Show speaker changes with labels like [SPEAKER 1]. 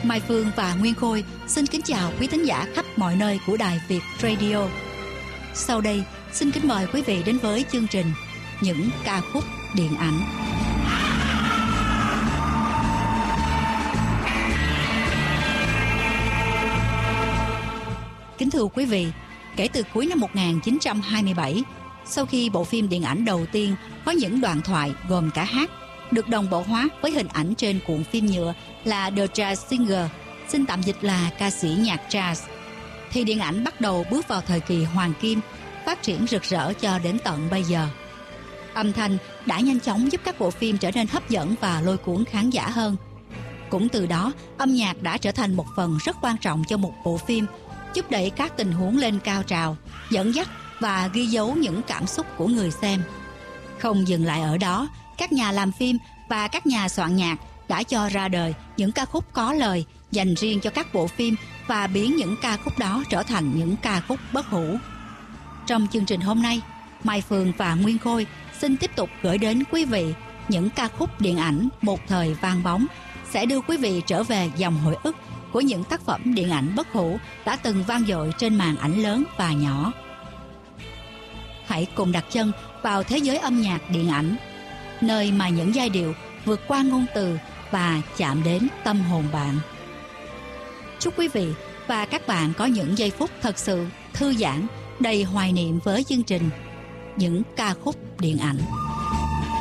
[SPEAKER 1] Mai Phương và Nguyên Khôi xin kính chào quý thính giả khắp mọi nơi của Đài Việt Radio. Sau đây, xin kính mời quý vị đến với chương trình Những ca khúc điện ảnh. Kính thưa quý vị, kể từ cuối năm 1927, sau khi bộ phim điện ảnh đầu tiên có những đoạn thoại gồm cả hát được đồng bộ hóa với hình ảnh trên cuộn phim nhựa là The Jazz Singer, xin tạm dịch là ca sĩ nhạc jazz, thì điện ảnh bắt đầu bước vào thời kỳ hoàng kim, phát triển rực rỡ cho đến tận bây giờ. Âm thanh đã nhanh chóng giúp các bộ phim trở nên hấp dẫn và lôi cuốn khán giả hơn. Cũng từ đó, âm nhạc đã trở thành một phần rất quan trọng cho một bộ phim, giúp đẩy các tình huống lên cao trào, dẫn dắt và ghi dấu những cảm xúc của người xem. Không dừng lại ở đó, các nhà làm phim và các nhà soạn nhạc đã cho ra đời những ca khúc có lời dành riêng cho các bộ phim và biến những ca khúc đó trở thành những ca khúc bất hủ. Trong chương trình hôm nay, Mai Phương và Nguyên Khôi xin tiếp tục gửi đến quý vị những ca khúc điện ảnh một thời vang bóng, sẽ đưa quý vị trở về dòng hồi ức của những tác phẩm điện ảnh bất hủ đã từng vang dội trên màn ảnh lớn và nhỏ. Hãy cùng đặt chân vào thế giới âm nhạc điện ảnh, nơi mà những giai điệu vượt qua ngôn từ và chạm đến tâm hồn bạn. Chúc quý vị và các bạn có những giây phút thật sự thư giãn, đầy hoài niệm với chương trình Những ca khúc điện ảnh.